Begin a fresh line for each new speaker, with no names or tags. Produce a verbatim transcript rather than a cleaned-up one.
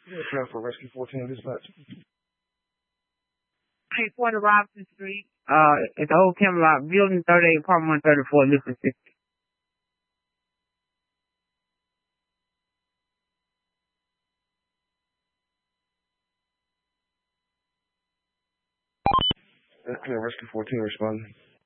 Plan for Rescue fourteen dispatch.
Hey, forty Robinson Street. Uh, at the old Camelot building, thirty-eight, apartment one thirty-four, Mississippi.
Plan Rescue fourteen responding.